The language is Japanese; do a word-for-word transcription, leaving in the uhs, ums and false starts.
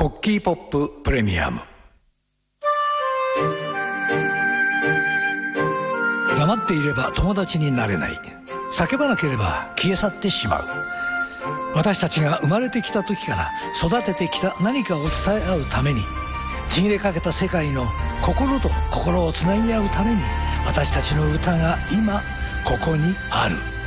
コッキーポッププレミアム。黙っていれば友達になれない。叫ばなければ消え去ってしまう。私たちが生まれてきた時から育ててきた何かを伝え合うために、ちぎれかけた世界の心と心をつなぎ合うために、私たちの歌が今ここにある。